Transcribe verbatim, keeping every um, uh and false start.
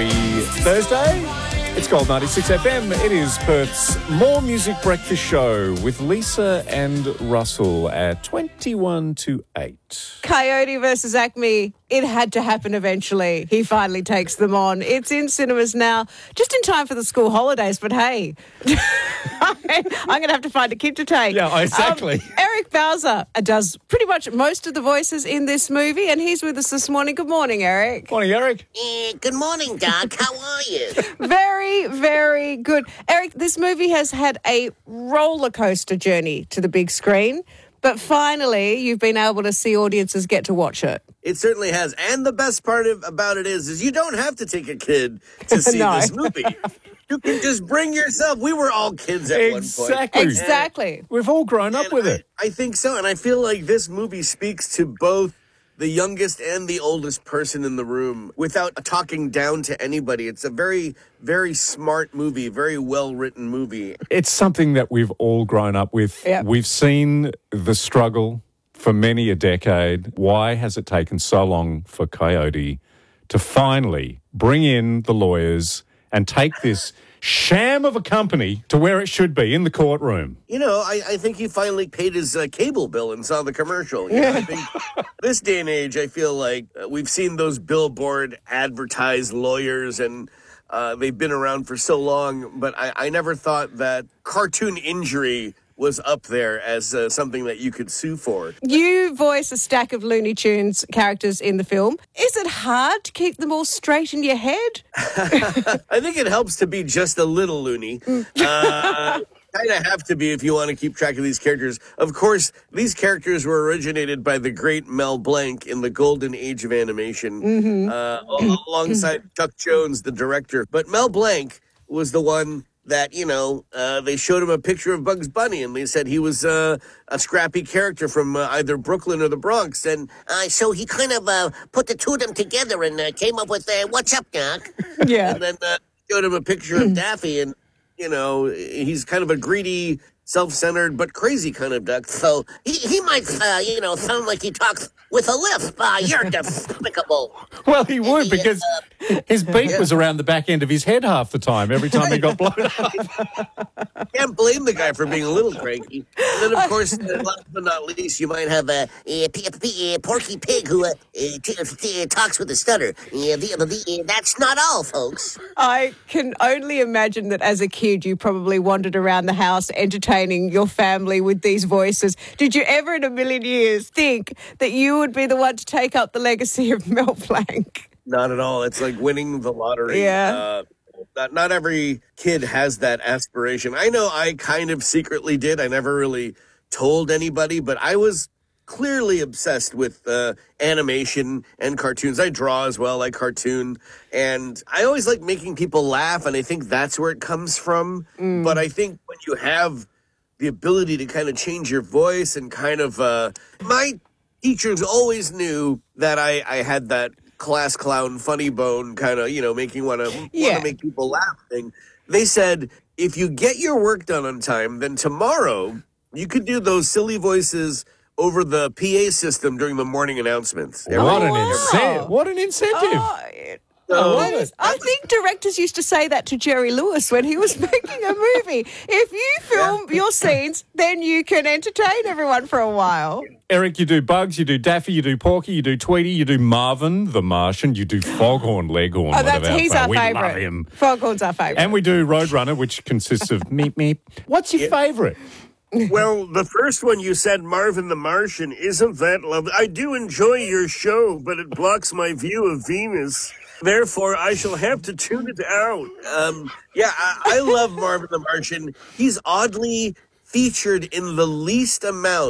Happy Thursday. It's Gold ninety-six F M. It is Perth's More Music Breakfast Show with Lisa and Russell at twenty-one to eight. Coyote versus Acme. It had to happen eventually. He finally takes them on. It's in cinemas now, just in time for the school holidays. But hey, I'm going to have to find a kid to take. Yeah, exactly. Um, Eric Bowser does pretty much most of the voices in this movie, and he's with us this morning. Good morning, Eric. Morning, Eric. Uh, good morning, Doc. How are you? Very, very good. Eric, this movie has had a roller coaster journey to the big screen, but finally you've been able to see audiences get to watch it. It certainly has. And the best part of, about it is, is you don't have to take a kid to see No. this movie. You can just bring yourself. We were all kids at Exactly. one point. Exactly. We've all grown up And with I, it. I think so. And I feel like this movie speaks to both the youngest and the oldest person in the room without talking down to anybody. It's a very, very smart movie, very well-written movie. It's something that we've all grown up with. Yep. We've seen the struggle for many a decade. Why has it taken so long for Coyote to finally bring in the lawyers and take this sham of a company to where it should be, in the courtroom? You know, I, I think he finally paid his uh, cable bill and saw the commercial. You know, I think this day and age, I feel like uh, we've seen those billboard advertised lawyers, and uh, they've been around for so long, but I, I never thought that cartoon injury was up there as uh, something that you could sue for. You voice a stack of Looney Tunes characters in the film. Is it hard to keep them all straight in your head? I think it helps to be just a little loony. Uh, kind of have to be if you want to keep track of these characters. Of course, these characters were originated by the great Mel Blanc in the golden age of animation, mm-hmm. uh, alongside Chuck Jones, the director. But Mel Blanc was the one that, you know, uh, they showed him a picture of Bugs Bunny, and they said he was uh, a scrappy character from uh, either Brooklyn or the Bronx. And uh, so he kind of uh, put the two of them together and uh, came up with, uh, what's up, Doc? Yeah. And then uh, showed him a picture of Daffy, and, you know, he's kind of a greedy, self-centered, but crazy kind of duck. So he, he might, uh, you know, sound like he talks with a lisp. Uh, you're despicable. Well, he would, because his beak was around the back end of his head half the time, every time he got blown up. Can't blame the guy for being a little cranky. And then, of course, uh, last but not least, you might have a, a, a, a Porky Pig who uh, t- t- talks with a stutter. Uh, the, the, that's not all, folks. I can only imagine that as a kid you probably wandered around the house entertaining your family with these voices. Did you ever in a million years think that you would be the one to take up the legacy of Mel Blanc? Not at all. It's like winning the lottery. Yeah. Uh, not, not every kid has that aspiration. I know I kind of secretly did. I never really told anybody, but I was clearly obsessed with uh, animation and cartoons. I draw as well, like cartoon. And I always like making people laugh, and I think that's where it comes from. Mm. But I think when you have the ability to kind of change your voice and kind of... Uh, my teachers always knew that I, I had that class clown funny bone kind of, you know, making want to Yeah. want to make people laugh thing. They said, if you get your work done on time, then tomorrow you could do those silly voices over the P A system during the morning announcements. What Oh, an wow. incentive. What an incentive. Oh, So, love it. I think directors used to say that to Jerry Lewis when he was making a movie. If you film your scenes, then you can entertain everyone for a while. Eric, you do Bugs, you do Daffy, you do Porky, you do Tweety, you do Marvin, the Martian, you do Foghorn Leghorn. Oh, that's whatever. he's our we favourite. love him. Foghorn's our favourite. And we do Roadrunner, which consists of meep meep. What's your favourite? well, the first one you said, Marvin the Martian, isn't that lovely? I do enjoy your show, but it blocks my view of Venus. Therefore, I shall have to tune it out. Um, yeah, I, I love Marvin the Martian. He's oddly featured in the least amount